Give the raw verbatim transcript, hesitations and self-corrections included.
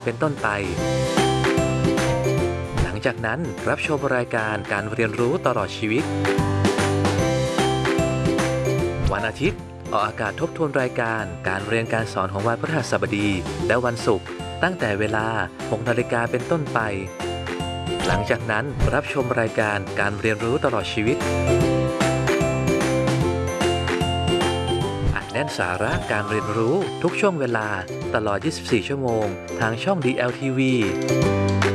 เป็นต้นไปหลังจากนั้นรับชมรายการการเรียนรู้ตลอดชีวิตวันอาทิตย์ออกอากาศทบทวนรายการการเรียนการสอนของวันพฤหัสบดีและวันศุกร์ตั้งแต่เวลา หกนาฬิกาเป็นต้นไปหลังจากนั้นรับชมรายการการเรียนรู้ตลอดชีวิตอัดแน่นสาระการเรียนรู้ทุกช่วงเวลาตลอด ยี่สิบสี่ ชั่วโมงทางช่อง ดี แอล ที วี